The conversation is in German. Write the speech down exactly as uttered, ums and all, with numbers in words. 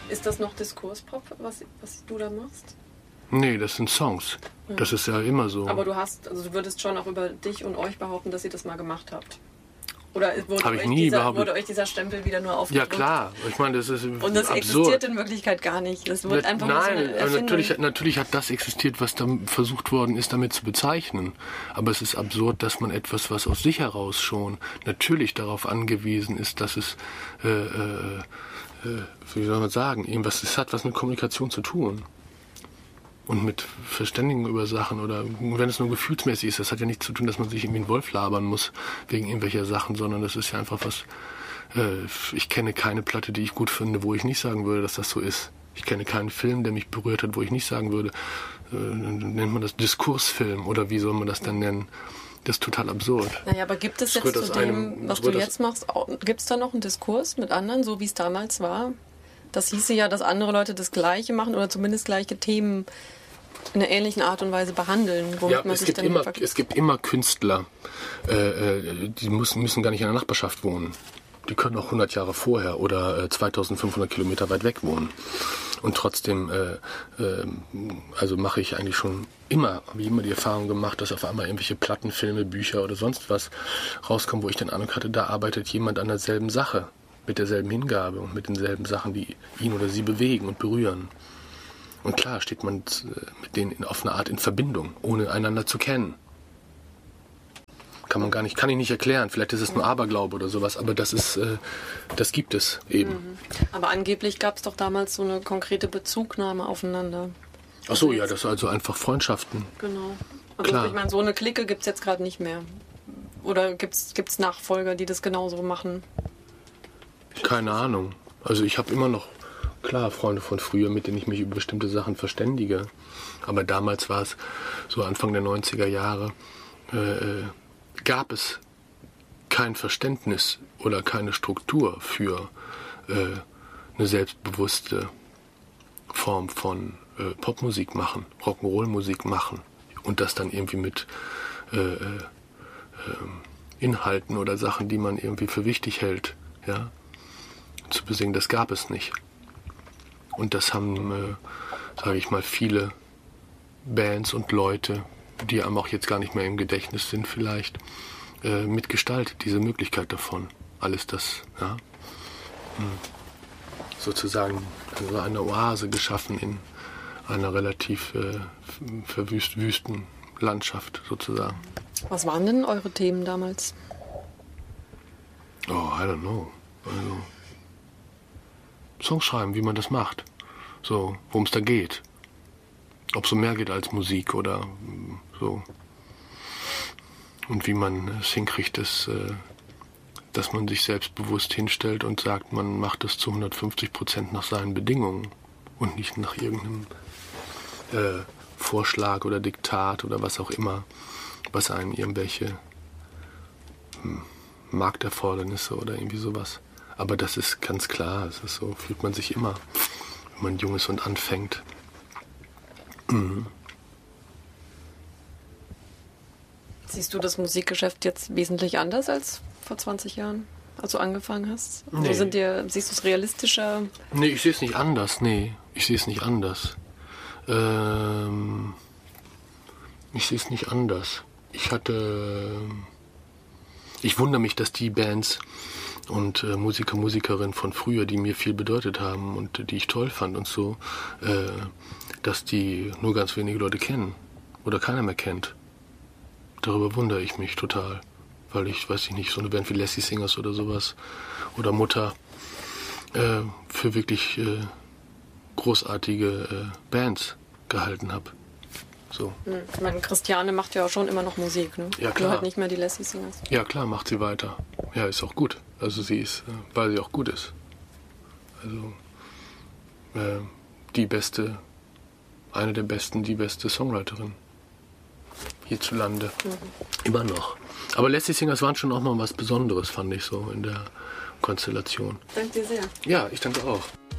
Ist das noch Diskurspop, was, was du da machst? Nee, das sind Songs. Ja. Das ist ja immer so. Aber du hast, also du würdest schon auch über dich und euch behaupten, dass ihr das mal gemacht habt. Oder wurde, Hab ich euch, nie dieser, wurde euch dieser Stempel wieder nur aufgedrückt? Ja klar, ich meine, das ist und das absurd. Existiert in Wirklichkeit gar nicht. Das wird einfach Nein, nur so eine Erfindung. natürlich, natürlich hat das existiert, was dann versucht worden ist, damit zu bezeichnen. Aber es ist absurd, dass man etwas, was aus sich heraus schon natürlich darauf angewiesen ist, dass es, äh, äh, äh, wie soll man sagen, irgendwas, es hat was mit Kommunikation zu tun. Und mit Verständigung über Sachen oder wenn es nur gefühlsmäßig ist, das hat ja nichts zu tun, dass man sich irgendwie einen Wolf labern muss wegen irgendwelcher Sachen, sondern das ist ja einfach was, äh, ich kenne keine Platte, die ich gut finde, wo ich nicht sagen würde, dass das so ist. Ich kenne keinen Film, der mich berührt hat, wo ich nicht sagen würde, äh, nennt man das Diskursfilm oder wie soll man das dann nennen? Das ist total absurd. Naja, aber gibt es jetzt zu dem, was du jetzt machst, gibt es da noch einen Diskurs mit anderen, so wie es damals war? Das hieße ja, dass andere Leute das Gleiche machen oder zumindest gleiche Themen in einer ähnlichen Art und Weise behandeln. Womit ja, man es, sich gibt dann immer, es gibt immer Künstler, äh, die müssen, müssen gar nicht in der Nachbarschaft wohnen. Die können auch hundert Jahre vorher oder äh, zweitausendfünfhundert Kilometer weit weg wohnen. Und trotzdem, äh, äh, also mache ich eigentlich schon immer, habe ich immer die Erfahrung gemacht, dass auf einmal irgendwelche Platten, Filme, Bücher oder sonst was rauskommen, wo ich den Eindruck hatte, da arbeitet jemand an derselben Sache, mit derselben Hingabe und mit denselben Sachen, die ihn oder sie bewegen und berühren. Und klar steht man mit denen auf eine Art in Verbindung, ohne einander zu kennen. Kann man gar nicht, kann ich nicht erklären. Vielleicht ist es nur Aberglaube oder sowas, aber das ist, äh, das gibt es eben. Mhm. Aber angeblich gab es doch damals so eine konkrete Bezugnahme aufeinander. Ach so, ja, das ist also einfach Freundschaften. Genau. Also klar. Ich meine, so eine Clique gibt es jetzt gerade nicht mehr. Oder gibt es Nachfolger, die das genauso machen? Keine Ahnung. Also ich habe immer noch, klar, Freunde von früher, mit denen ich mich über bestimmte Sachen verständige. Aber damals war es so Anfang der neunziger Jahre, äh, gab es kein Verständnis oder keine Struktur für äh, eine selbstbewusste Form von äh, Popmusik machen, Rock'n'Roll-Musik machen und das dann irgendwie mit äh, äh, Inhalten oder Sachen, die man irgendwie für wichtig hält, ja, zu besingen, das gab es nicht. Und das haben, äh, sage ich mal, viele Bands und Leute, die einem auch jetzt gar nicht mehr im Gedächtnis sind vielleicht, äh, mitgestaltet, diese Möglichkeit davon. Alles das, ja, sozusagen also eine Oase geschaffen in einer relativ äh, verwüsten Landschaft sozusagen. Was waren denn eure Themen damals? Oh, I don't know. Also Songs schreiben, wie man das macht. So, worum es da geht. Ob es so mehr geht als Musik oder so. Und wie man es hinkriegt, dass, dass man sich selbstbewusst hinstellt und sagt, man macht es zu hundertfünfzig Prozent nach seinen Bedingungen und nicht nach irgendeinem äh, Vorschlag oder Diktat oder was auch immer, was einem irgendwelche hm, Markterfordernisse oder irgendwie sowas. Aber das ist ganz klar, es ist so, fühlt man sich immer, wenn man jung ist und anfängt. Mhm. Siehst du das Musikgeschäft jetzt wesentlich anders als vor zwanzig Jahren, als du angefangen hast? Also nee. sind dir, siehst du es realistischer? Nee, ich sehe es nicht anders, nee. Ich sehe es nicht anders. Ähm, ich sehe es nicht anders. Ich hatte... Ich wundere mich, dass die Bands und äh, Musiker, Musikerinnen von früher, die mir viel bedeutet haben und äh, die ich toll fand und so, äh, dass die nur ganz wenige Leute kennen oder keiner mehr kennt. Darüber wundere ich mich total, weil ich, weiß ich nicht, so eine Band wie Lassie Singers oder sowas oder Mutter äh, für wirklich äh, großartige äh, Bands gehalten habe. So. Ich meine, Christiane macht ja auch schon immer noch Musik, ne? Ja, klar. Nur halt nicht mehr die Lassie Singers. Ja, klar, macht sie weiter. Ja, ist auch gut. Also sie ist, weil sie auch gut ist. Also äh, die beste, eine der besten, die beste Songwriterin hierzulande. Mhm. Immer noch. Aber Lassie Singers waren schon auch mal was Besonderes, fand ich so in der Konstellation. Danke dir sehr. Ja, ich danke auch.